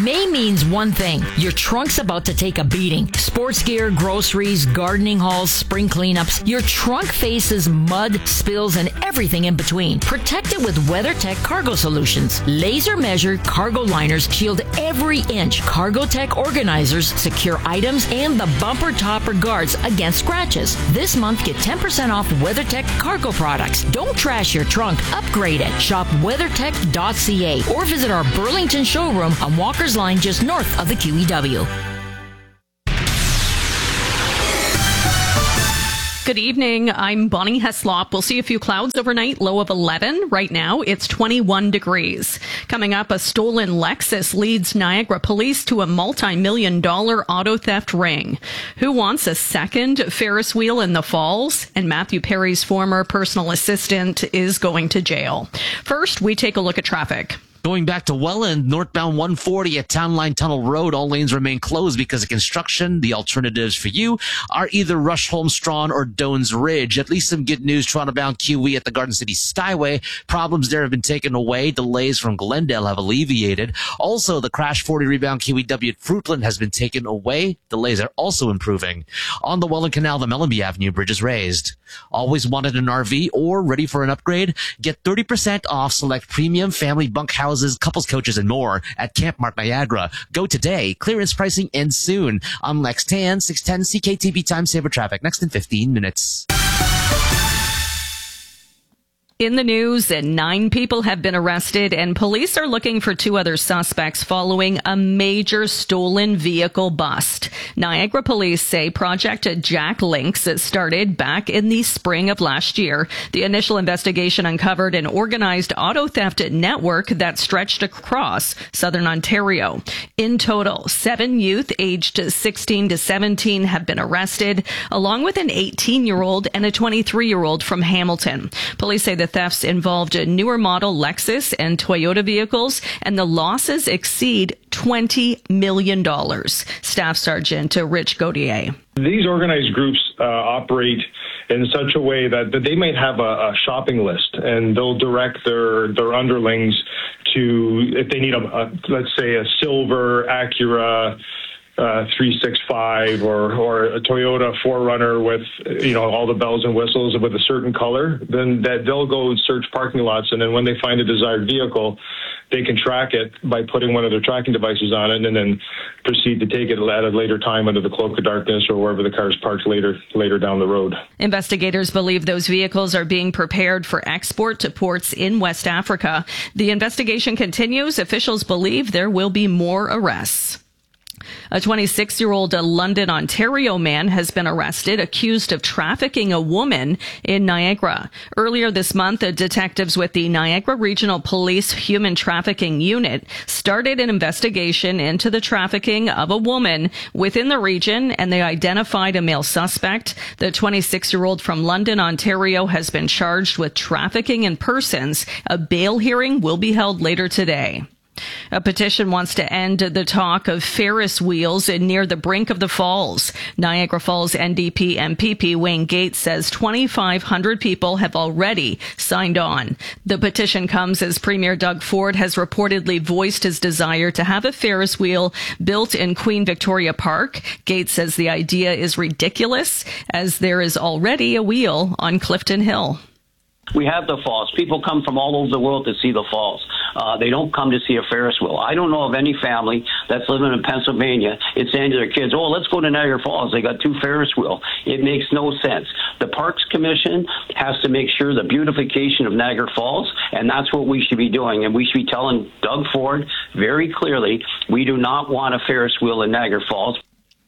May means one thing. Your trunk's about to take a beating. Sports gear, groceries, gardening hauls, spring cleanups. Your trunk faces mud, spills, and everything in between. Protect it with WeatherTech Cargo Solutions. Laser-measured cargo liners shield every inch. CargoTech organizers secure items and the bumper topper guards against scratches. This month, get 10% off WeatherTech cargo products. Don't trash your trunk. Upgrade it. Shop WeatherTech.ca or visit our Burlington showroom on Walker's Line just north of the QEW. Good evening. I'm Bonnie Heslop. We'll see a few clouds overnight, low of 11. Right now, it's 21 degrees. Coming up, a stolen Lexus leads Niagara police to a multi-million-dollar auto theft ring. Who wants a second Ferris wheel in the Falls? And Matthew Perry's former personal assistant is going to jail. First, we take a look at traffic. Going back to Welland, northbound 140 at Town Line Tunnel Road, all lanes remain closed because of construction. The alternatives for you are either Rushholme Strawn or Doan's Ridge. At least some good news, Toronto-bound QE at the Garden City Skyway. Problems there have been taken away. Delays from Glendale have alleviated. Also, the crash 40 rebound QEW at Fruitland has been taken away. Delays are also improving. On the Welland Canal, the Mellenby Avenue Bridge is raised. Always wanted an RV or ready for an upgrade? Get 30% off select premium family bunkhouses, couples coaches, and more at Camp Mark Niagara. Go today. Clearance pricing ends soon. I'm Lex Tan, 610 CKTB Time Saver Traffic. Next in 15 minutes. In the news, 9 people have been arrested and police are looking for 2 other suspects following a major stolen vehicle bust. Niagara police say Project Jack Links started back in the spring of last year. The initial investigation uncovered an organized auto theft network that stretched across southern Ontario. In total, 7 youth aged 16 to 17 have been arrested, along with an 18-year-old and a 23-year-old from Hamilton. Police say the thefts involved newer model Lexus and Toyota vehicles, and the losses exceed $20 million. Staff Sergeant Rich Gauthier. These organized groups operate in such a way that they might have a shopping list, and they'll direct their underlings to, if they need let's say a silver Acura 365 or a Toyota 4Runner with, all the bells and whistles with a certain color, then that they'll go search parking lots, and then when they find a desired vehicle, they can track it by putting one of their tracking devices on it, and then proceed to take it at a later time under the cloak of darkness or wherever the car is parked later down the road. Investigators believe those vehicles are being prepared for export to ports in West Africa. The investigation continues. Officials believe there will be more arrests. A 26-year-old London, Ontario man has been arrested, accused of trafficking a woman in Niagara. Earlier this month, detectives with the Niagara Regional Police Human Trafficking Unit started an investigation into the trafficking of a woman within the region, and they identified a male suspect. The 26-year-old from London, Ontario, has been charged with trafficking in persons. A bail hearing will be held later today. A petition wants to end the talk of Ferris wheels near the brink of the falls. Niagara Falls NDP MPP Wayne Gates says 2,500 people have already signed on. The petition comes as Premier Doug Ford has reportedly voiced his desire to have a Ferris wheel built in Queen Victoria Park. Gates says the idea is ridiculous, as there is already a wheel on Clifton Hill. We have the falls. People come from all over the world to see the falls. They don't come to see a Ferris wheel. I don't know of any family that's living in Pennsylvania. It's saying to their kids, let's go to Niagara Falls. They got 2 Ferris wheels. It makes no sense. The Parks Commission has to make sure the beautification of Niagara Falls, and that's what we should be doing. And we should be telling Doug Ford very clearly, we do not want a Ferris wheel in Niagara Falls.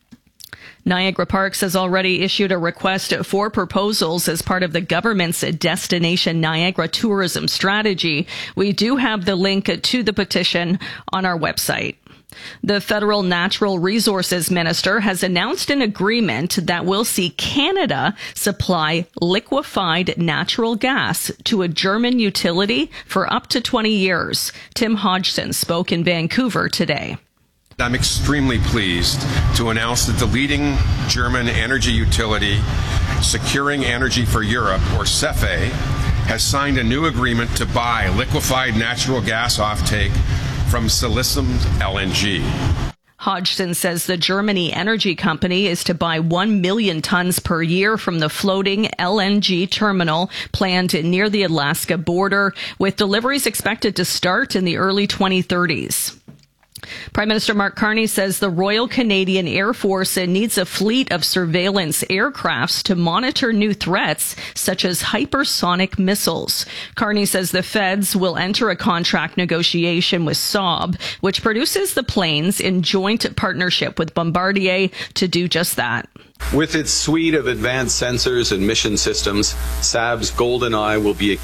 Niagara Parks has already issued a request for proposals as part of the government's Destination Niagara tourism strategy. We do have the link to the petition on our website. The federal natural resources minister has announced an agreement that will see Canada supply liquefied natural gas to a German utility for up to 20 years. Tim Hodgson spoke in Vancouver today. I'm extremely pleased to announce that the leading German energy utility, Securing Energy for Europe, or SEFE, has signed a new agreement to buy liquefied natural gas offtake from Salicem LNG. Hodgson says the Germany energy company is to buy 1 million tons per year from the floating LNG terminal planned near the Alaska border, with deliveries expected to start in the early 2030s. Prime Minister Mark Carney says the Royal Canadian Air Force needs a fleet of surveillance aircrafts to monitor new threats such as hypersonic missiles. Carney says the feds will enter a contract negotiation with Saab, which produces the planes in joint partnership with Bombardier to do just that. With its suite of advanced sensors and mission systems, Saab's GoldenEye will be a